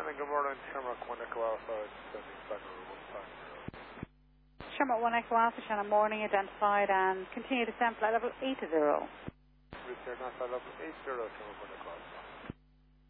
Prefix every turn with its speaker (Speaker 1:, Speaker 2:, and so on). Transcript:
Speaker 1: morning, Shamrock 1 Echo Alpha, sending signal 150.
Speaker 2: Shamrock 1 Echo Alpha, Shannon morning, identified and continue descent flight level 80.
Speaker 1: Return on flight level 80, Shamrock 1 Echo Alpha.